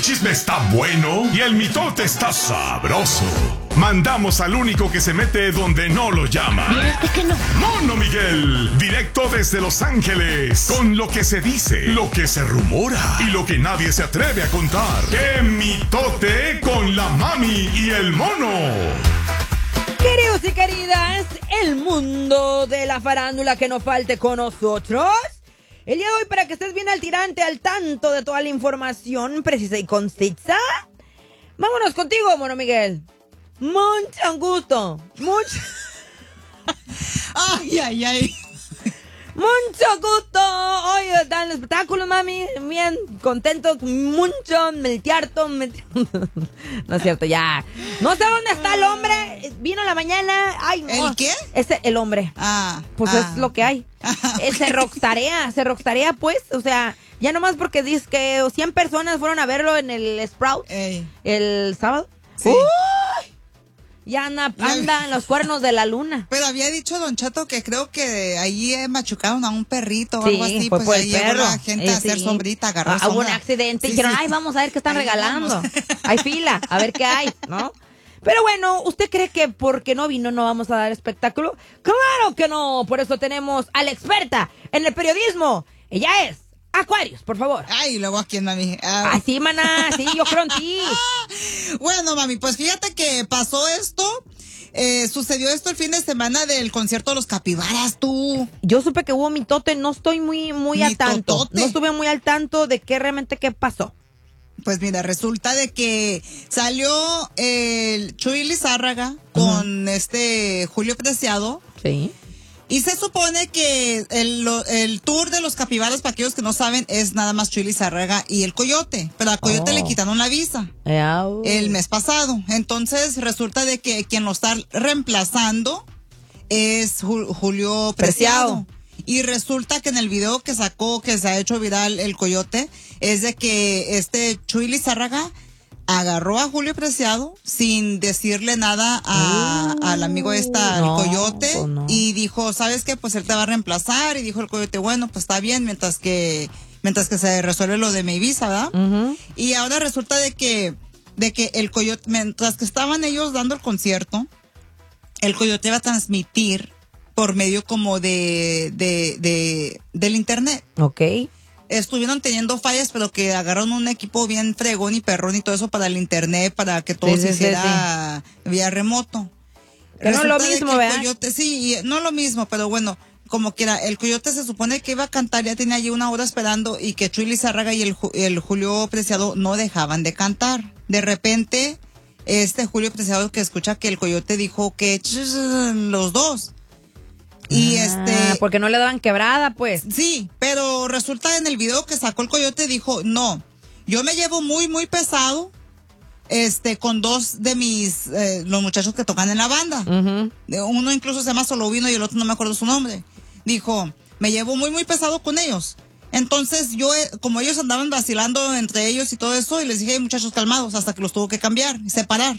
chisme está bueno y el mitote está sabroso. Mandamos al único que se mete donde no lo llaman. Fíjate que no. Mono Miguel, directo desde Los Ángeles, con lo que se dice, lo que se rumora y lo que nadie se atreve a contar. ¡Qué mitote con la mami y el mono! Queridos y queridas, el mundo de la farándula que no falte con nosotros. El día de hoy, para que estés bien al tirante, al tanto de toda la información precisa y concisa, vámonos contigo, Mono Miguel. Mucho gusto. Ay. Mucho gusto. Hoy está en el espectáculo, mami. Bien contento, mucho, me tierto. No es cierto, ya. No sé dónde está el hombre. Vino en la mañana. Ay, no. ¿El qué? El hombre. Pues es lo que hay. Se rockstarea, pues. O sea, ya nomás porque dice que 100 personas fueron a verlo en el Sprout el sábado. Sí. Ya anda en los cuernos de la luna. Pero había dicho Don Chato que creo que ahí machucaron a un perrito o algo así. Fue Pues el ahí perro. Llegó la gente a hacer sombrita, agarró sombra. Hubo un accidente y dijeron, ay, vamos a ver qué están regalando. Vamos. Hay fila, a ver qué hay, ¿no? Pero bueno, ¿usted cree que porque no vino no vamos a dar espectáculo? ¡Claro que no! Por eso tenemos a la experta en el periodismo. Ella es Aquarius, por favor. Ay, luego aquí, mami. Sí, maná, sí, yo creo en ti. Bueno, mami, pues fíjate que pasó esto. Sucedió esto el fin de semana del concierto de los Capibaras, tú. Yo supe que hubo mitote, no estoy muy al tanto. No estuve muy al tanto de qué pasó. Pues mira, resulta de que salió el Chuy Lizárraga con Julio Preciado. Sí. Y se supone que el tour de los Capibaras, para aquellos que no saben, es nada más Chuy Lizárraga y el Coyote. Pero al Coyote le quitaron la visa el mes pasado. Entonces resulta de que quien lo está reemplazando es Julio Preciado. Y resulta que en el video que sacó, que se ha hecho viral el Coyote, es de que Chuy Lizárraga agarró a Julio Preciado sin decirle nada al amigo al Coyote, pues no. Y dijo, ¿sabes qué? Pues él te va a reemplazar. Y dijo el Coyote, bueno, pues está bien, mientras que se resuelve lo de mi visa, ¿verdad? Uh-huh. Y ahora resulta de que el Coyote, mientras que estaban ellos dando el concierto, el Coyote iba a transmitir por medio como del internet. Ok. Estuvieron teniendo fallas, pero que agarraron un equipo bien fregón y perrón y todo eso para el internet, para que todo se hiciera vía remoto. Que no es lo mismo, ¿verdad? Coyote, sí, no lo mismo, pero bueno, como quiera, el Coyote se supone que iba a cantar, ya tenía allí una hora esperando, y que Chuy Lizárraga y el Julio Preciado no dejaban de cantar. De repente, Julio Preciado que escucha que el Coyote dijo que los dos. Y porque no le daban quebrada, pues. Sí, pero resulta en el video que sacó el Coyote dijo, no, yo me llevo muy, muy pesado, con dos de los muchachos que tocan en la banda. Uh-huh. Uno incluso se llama Solovino y el otro no me acuerdo su nombre. Dijo, me llevo muy, muy pesado con ellos. Entonces yo, como ellos andaban vacilando entre ellos y todo eso, y les dije, muchachos, calmados, hasta que los tuvo que cambiar y separar.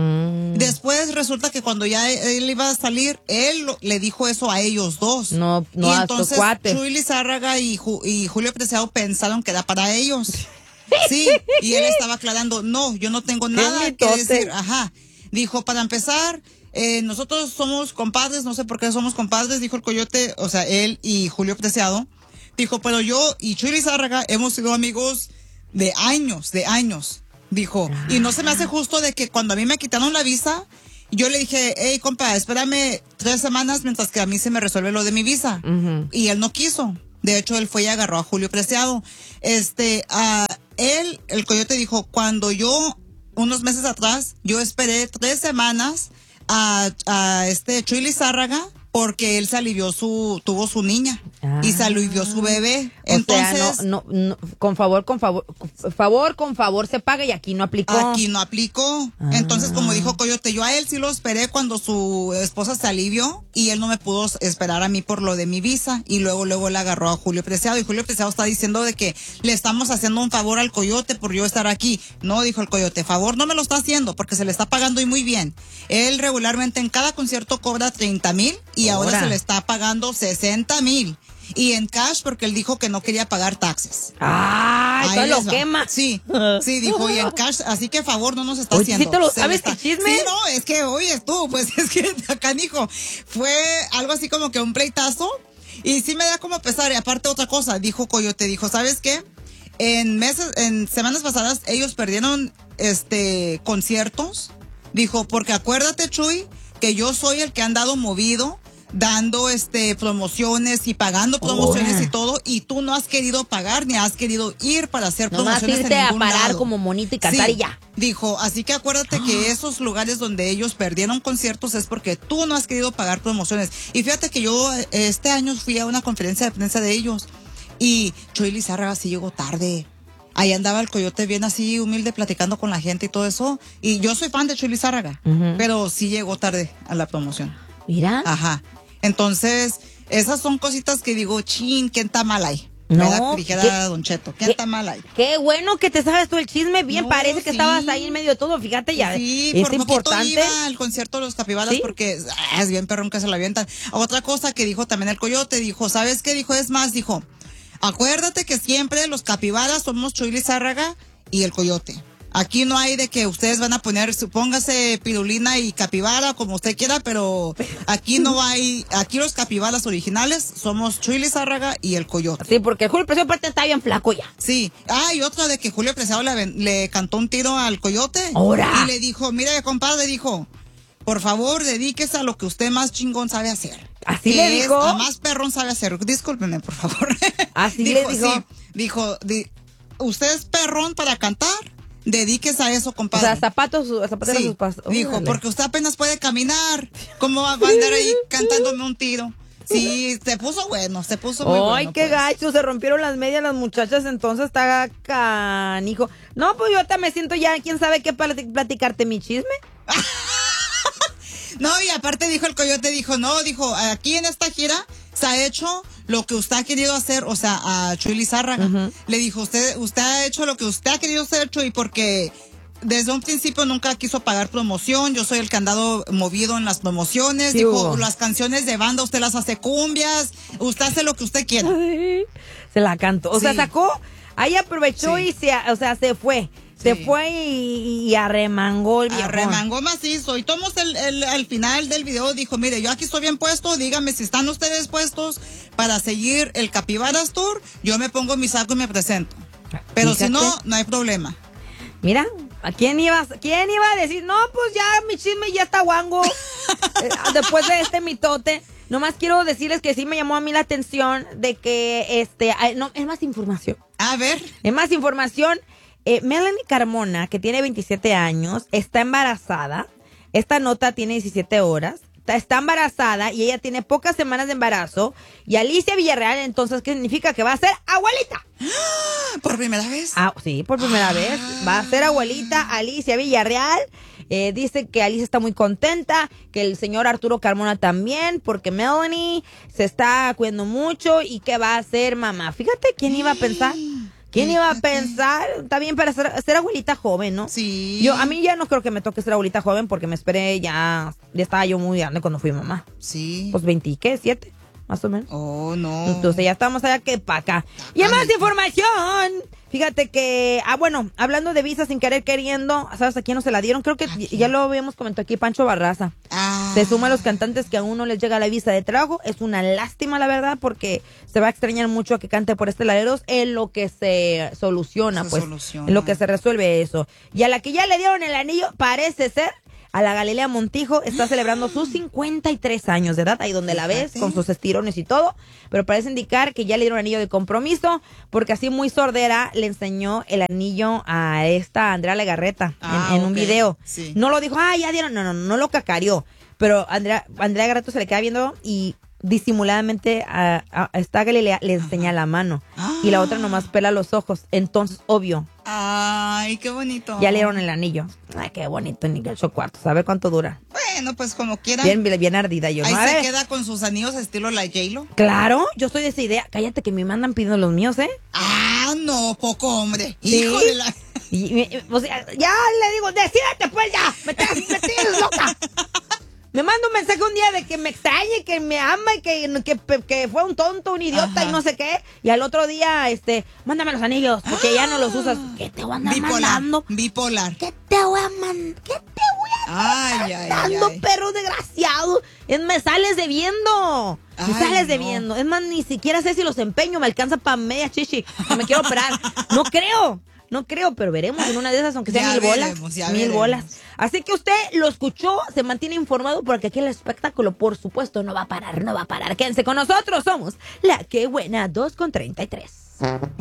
Después resulta que cuando ya él iba a salir, él le dijo eso a ellos dos. No y a entonces tus cuates. Chuy Lizárraga y Julio Preciado pensaron que era para ellos. Sí, y él estaba aclarando, no, yo no tengo nada que decir. Ajá. Dijo, para empezar, nosotros somos compadres, no sé por qué somos compadres, dijo el Coyote, o sea, él y Julio Preciado. Dijo, pero yo y Chuy Lizárraga hemos sido amigos de años. Dijo, y no se me hace justo de que cuando a mí me quitaron la visa, yo le dije, hey, compa, espérame 3 semanas mientras que a mí se me resuelve lo de mi visa. Uh-huh. Y él no quiso. De hecho, él fue y agarró a Julio Preciado. El Coyote dijo, cuando yo, unos meses atrás, yo esperé 3 semanas a Chuy Lizárraga porque él se alivió tuvo su niña y se alivió su bebé. Entonces, o sea, no, con favor se paga y aquí no aplicó. Entonces, como dijo Coyote, yo a él sí lo esperé cuando su esposa se alivió y él no me pudo esperar a mí por lo de mi visa, y luego le agarró a Julio Preciado, y Julio Preciado está diciendo de que le estamos haciendo un favor al Coyote por yo estar aquí. No, dijo el Coyote, favor no me lo está haciendo porque se le está pagando y muy bien. Él regularmente en cada concierto cobra 30,000 y ahora se le está pagando 60,000. y en cash porque él dijo que no quería pagar taxes. Ah, todo lo quema. Sí, dijo, y en cash, así que favor no nos está Oye, haciendo. ¿sí te lo sabes qué chisme? Sí, no, es que, oyes tú, pues es que acá, hijo, fue algo así como que un pleitazo, y sí me da como pesar, y aparte otra cosa, dijo Coyote, dijo, ¿sabes qué? En semanas pasadas ellos perdieron conciertos, dijo, porque acuérdate, Chuy, que yo soy el que ha andado movido, dando promociones y pagando promociones y todo, y tú no has querido pagar ni has querido ir para hacer promociones en ningún lado. Nomás irte a parar como monito y cantar y ya. Dijo, así que acuérdate que esos lugares donde ellos perdieron conciertos es porque tú no has querido pagar promociones. Y fíjate que yo este año fui a una conferencia de prensa de ellos y Chuy Lizárraga sí llegó tarde. Ahí andaba el Coyote bien así humilde platicando con la gente y todo eso. Y yo soy fan de Chuy Lizárraga, pero sí llegó tarde a la promoción. Mira. Ajá. Entonces, esas son cositas que digo, chin, ¿quién está mal ahí? No, dijera Don Cheto, ¿quién está mal ahí? Qué bueno que te sabes tú el chisme, bien, No, parece que estabas ahí en medio de todo, fíjate ya. Sí, es por importante. iba al concierto de los Capibaras porque es bien perrón que se la avientan. Otra cosa que dijo también el Coyote, dijo, ¿sabes qué? Dijo, es más, dijo, acuérdate que siempre los Capibaras somos Chuy Lizárraga y el Coyote. Aquí no hay de que ustedes van a poner, supóngase pirulina y capibara, como usted quiera, pero aquí no hay, aquí los capibaras originales somos Chuy Lizárraga y el Coyote. Sí, porque Julio Preciado aparte está bien flaco ya. Sí. Y otra de que Julio Preciado le cantó un tiro al Coyote. ¡Ahora! Y le dijo, mire, compadre, dijo, por favor, dedíquese a lo que usted más chingón sabe hacer. ¿Así le dijo? A más perrón sabe hacer. Discúlpenme, por favor. ¿Así le dijo? Sí, dijo, usted es perrón para cantar. Dedíquese a eso, compadre. O sea, zapatos a sus pasos. Dijo, porque usted apenas puede caminar. ¿Cómo va a andar ahí cantándome un tiro? Sí, se puso bueno, se puso muy bueno. Ay, qué gacho, se rompieron las medias las muchachas, entonces está canijo. No, pues yo ahorita me siento ya, quién sabe qué platicarte mi chisme. No, y aparte dijo el Coyote, dijo, aquí en esta gira se ha hecho lo que usted ha querido hacer, o sea, a Chuy Lizárraga. Le dijo, usted ha hecho lo que usted ha querido hacer, Chuy, porque desde un principio nunca quiso pagar promoción, yo soy el que ha andado movido en las promociones, dijo, las canciones de banda usted las hace cumbias, usted hace lo que usted quiera. Ay, se la cantó, o sea, sacó, ahí aprovechó y se fue. Se fue y arremangó el viejo. Arremangó macizo. Y Tomos al final del video dijo, mire, yo aquí estoy bien puesto, dígame si están ustedes puestos para seguir el Capibaras Tour, yo me pongo mi saco y me presento. Pero si no, no hay problema. Mira, ¿a quién iba a decir? No, pues ya mi chisme ya está guango. Después de este mitote. Nomás quiero decirles que sí me llamó a mí la atención de que no, es más información. A ver. Es más información. Melanie Carmona, que tiene 27 años, está embarazada. Esta nota tiene 17 horas. Está embarazada y ella tiene pocas semanas de embarazo. Y Alicia Villarreal, entonces, ¿qué significa? Que va a ser abuelita. ¿Por primera vez? Sí, por primera vez. Va a ser abuelita Alicia Villarreal. Dice que Alicia está muy contenta, que el señor Arturo Carmona también, porque Melanie se está cuidando mucho y que va a ser mamá. Fíjate, ¿quién iba a pensar? ¿Quién iba a pensar? Está bien para ser abuelita joven, ¿no? Sí. A mí ya no creo que me toque ser abuelita joven porque me esperé ya estaba yo muy grande cuando fui mamá. Sí. Pues 20, ¿qué? 7, más o menos. Oh, no. Entonces ya estamos allá que para acá. Y más información. Fíjate que, bueno, hablando de visa sin querer queriendo, ¿sabes a quién no se la dieron? Creo que ya lo habíamos comentado aquí, Pancho Barraza. Se suma a los cantantes que aún no les llega la visa de trabajo. Es una lástima, la verdad, porque se va a extrañar mucho a que cante por Esteladeros en lo que se soluciona, en lo que se resuelve eso. Y a la que ya le dieron el anillo, parece ser, a la Galilea Montijo, está celebrando sus 53 años de edad, ahí donde la ves, con sus estirones y todo, pero parece indicar que ya le dieron anillo de compromiso, porque así muy sordera le enseñó el anillo a esta Andrea Legarreta en un video. Sí. No lo dijo, ya dieron, no lo cacareó, pero Andrea Legarreta se le queda viendo y disimuladamente a esta Galilea le enseña la mano y la otra nomás pela los ojos, entonces obvio. Ay, qué bonito. Ya le dieron el anillo. Ay, qué bonito, ni 8 cuartos. A ver cuánto dura. Bueno, pues como quiera. Bien ardida yo. Ahí se queda con sus anillos estilo la J-Lo. Claro, yo soy de esa idea. Cállate que me mandan pidiendo los míos, ¿eh? No, poco hombre. ¿Sí? Hijo de la... O sea, ya le digo, decídete pues ya. Me tienes loca. Me manda un mensaje un día de que me extrañe, que me ama y que fue un tonto, un idiota y no sé qué. Y al otro día, mándame los anillos, porque ya no los usas. ¿Qué te voy a andar mandando? Bipolar. ¿Qué te voy a mandar? ¿Qué te voy a andar mandando, perro desgraciado? Me sales debiendo. Me sales debiendo. Es más, ni siquiera sé si los empeño, me alcanza para media chichi. Que me quiero operar. No creo, pero veremos en una de esas, aunque sea 1000 bolas. 1000 bolas. Así que usted lo escuchó, se mantiene informado, porque aquí el espectáculo, por supuesto, no va a parar. Quédense con nosotros, somos La Que Buena 2 con 33.